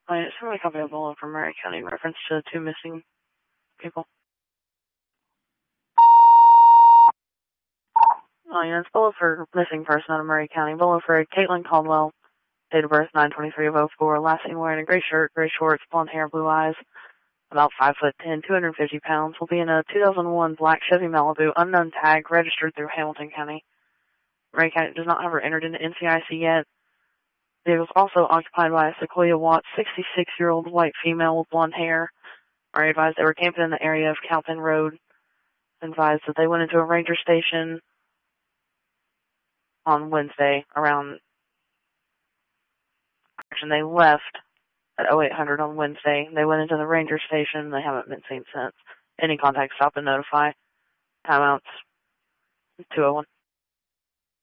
It's really copy of Bolo from Murray County in reference to 2 missing people. It's Bolo for missing person out of Murray County. Bolo for Caitlin Caldwell, date of birth 9/23/04, last seen wearing a gray shirt, gray shorts, blonde hair, blue eyes, about 5'10", 250 pounds, will be in a 2001 black Chevy Malibu, unknown tag, registered through Hamilton County. Murray County does not have her entered into NCIC yet. The vehicle was also occupied by a Sequoia Watts, 66-year-old white female with blonde hair. Are advised they were camping in the area of Cowpen Road. Advised that they went into a ranger station on Wednesday around, and they left at 0800 on Wednesday. They went into the ranger station. They haven't been seen since. Any contact, stop and notify. Timeouts 201.